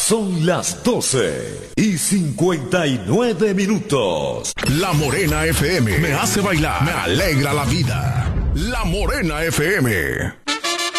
Son las 12:59. La Morena FM me hace bailar, me alegra la vida. La Morena FM.